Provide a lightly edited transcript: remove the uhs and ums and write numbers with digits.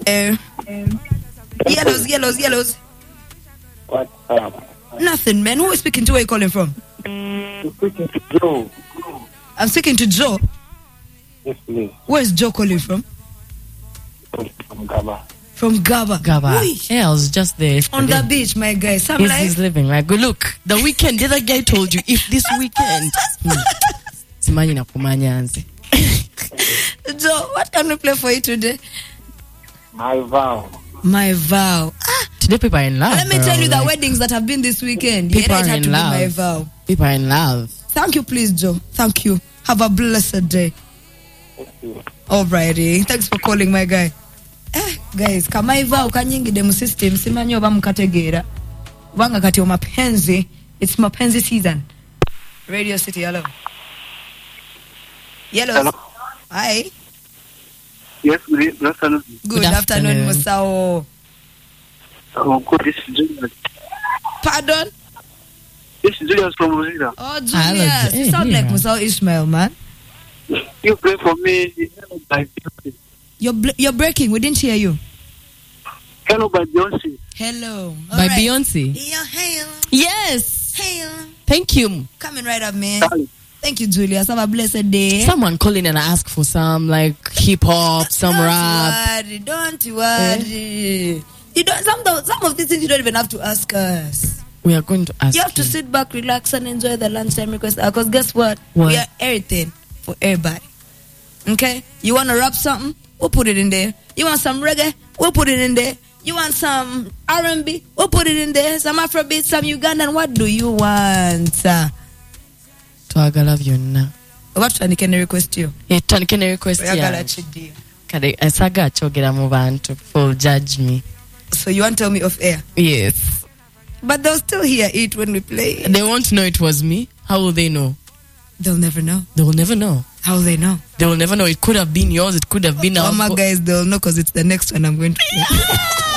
Yellows. What's up? Nothing, man. Who is speaking to? Where are you calling from? I'm speaking to Joe. I'm speaking to Joe. Yes, please. Where's Joe calling from? From Gaba. From Gaba. Yeah, I was just there yesterday. On the beach, my guy. He's living like, look, the weekend, the other guy told you, if this weekend. Joe, what can we play for you today? My vow. Today people are in love. Let me tell you the weddings that have been this weekend. People are it had in to love. Be my vow. People are in love. Thank you, please, Joe. Thank you. Have a blessed day. Thank you. Alrighty. Thanks for calling, my guy. Guys, kama iva ukanyingi demu system simanyi oba mukategeera wanga kati omapenzi. It's mapenzi season. Radio City, hello. Hello. Hi. Yes, good afternoon. Good afternoon, Musao. Oh, good. This is Julius. Pardon? This is Julius from Rosita. Oh, Julius. You sound like Musao Ishmael, man. You play for me. You're breaking. We didn't hear you. Hello by Beyonce. Hello. By Beyonce? Yeah, hail. Yes. Hail. Thank you. Coming right up, man. Thank you, Julius. Have a blessed day. Someone calling and ask for some like hip hop, some rap. Don't worry. You don't. Some of these things you don't even have to ask us. We are going to ask. You have to sit back, relax, and enjoy the lunchtime request. Because guess what? We are everything for everybody. Okay? You want to rap something? We'll put it in there. You want some reggae? We'll put it in there. You want some R&B? We'll put it in there. Some Afrobeat, some Ugandan. What do you want? Twagala byonna. What can I request you? Can I request you? Kade asaga chogera mu bantu for judge me. So you want to tell me off air? Yes. But they'll still hear it when we play. They won't know it was me. How will they know? They'll never know. They will never know. How will they know? They will never know. It could have been yours. It could have been ours. My guys, they'll know because it's the next one I'm going to play.